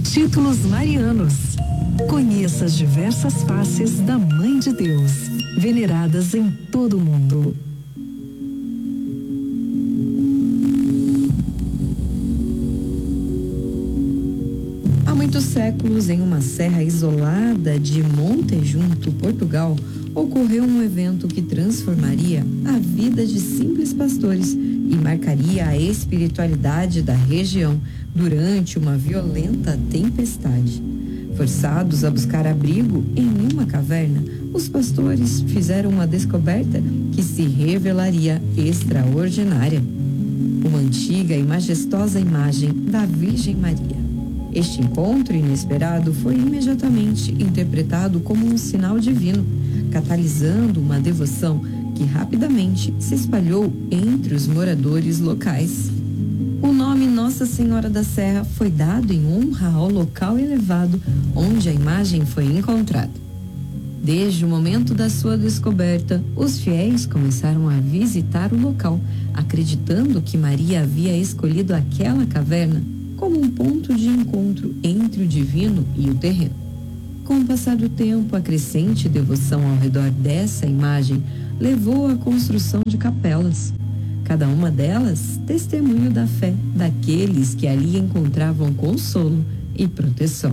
Títulos marianos. Conheça as diversas faces da Mãe de Deus, veneradas em todo o mundo. Há muitos séculos, em uma serra isolada de Montejunto, Portugal, ocorreu um evento que transformaria a vida de simples pastores e marcaria a espiritualidade da região durante uma violenta tempestade. Forçados a buscar abrigo em uma caverna, os pastores fizeram uma descoberta que se revelaria extraordinária: uma antiga e majestosa imagem da Virgem Maria. Este encontro inesperado foi imediatamente interpretado como um sinal divino, catalisando uma devoção que rapidamente se espalhou entre os moradores locais. O nome Nossa Senhora da Serra foi dado em honra ao local elevado onde a imagem foi encontrada. Desde o momento da sua descoberta, os fiéis começaram a visitar o local, acreditando que Maria havia escolhido aquela caverna como um ponto de encontro entre o divino e o terreno. Com o passar do tempo, a crescente devoção ao redor dessa imagem levou à construção de capelas, cada uma delas testemunho da fé daqueles que ali encontravam consolo e proteção.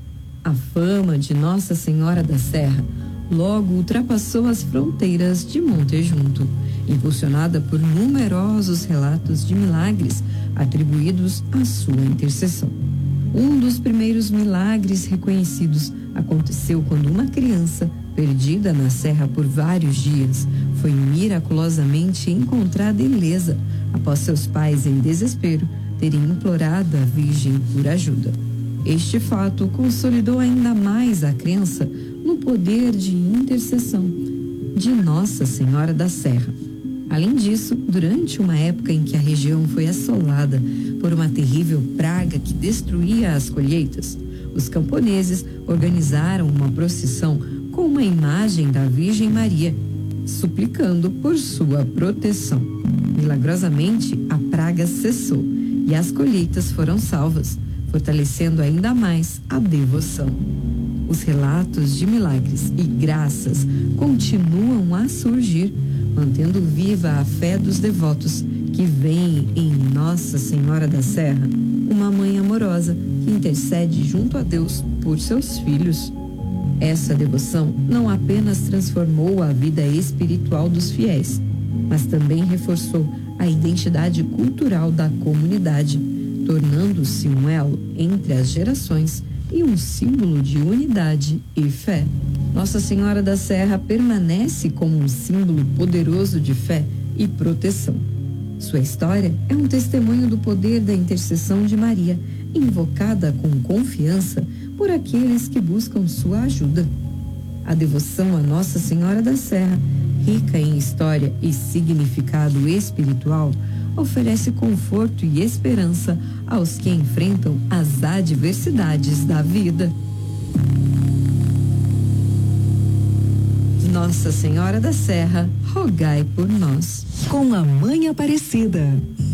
A fama de Nossa Senhora da Serra logo ultrapassou as fronteiras de Montejunto, impulsionada por numerosos relatos de milagres atribuídos à sua intercessão. Um dos primeiros milagres reconhecidos aconteceu quando uma criança, perdida na serra por vários dias, foi miraculosamente encontrada ilesa após seus pais, em desespero, terem implorado à Virgem por ajuda. Este fato consolidou ainda mais a crença no poder de intercessão de Nossa Senhora da Serra. Além disso, durante uma época em que a região foi assolada por uma terrível praga que destruía as colheitas, os camponeses organizaram uma procissão com uma imagem da Virgem Maria, suplicando por sua proteção. Milagrosamente, a praga cessou e as colheitas foram salvas, fortalecendo ainda mais a devoção. Os relatos de milagres e graças continuam a surgir, mantendo viva a fé dos devotos que veem em Nossa Senhora da Serra uma mãe amorosa que intercede junto a Deus por seus filhos. Essa devoção não apenas transformou a vida espiritual dos fiéis, mas também reforçou a identidade cultural da comunidade, tornando-se um elo entre as gerações e um símbolo de unidade e fé. Nossa Senhora da Serra permanece como um símbolo poderoso de fé e proteção. Sua história é um testemunho do poder da intercessão de Maria, invocada com confiança por aqueles que buscam sua ajuda. A devoção a Nossa Senhora da Serra, rica em história e significado espiritual, oferece conforto e esperança aos que enfrentam as adversidades da vida. Nossa Senhora da Serra, rogai por nós. Com a Mãe Aparecida.